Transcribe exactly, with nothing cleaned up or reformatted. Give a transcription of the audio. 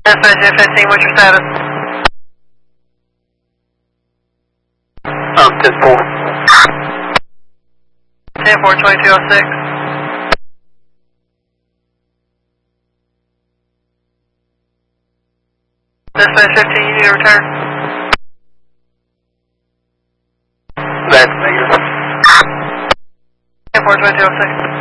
Dispatch J fifteen, what's your status? Um, ten four. ten four, twenty-two oh six. Dispatch fifteen, you need to return. That's negative. ten four, twenty-two oh six.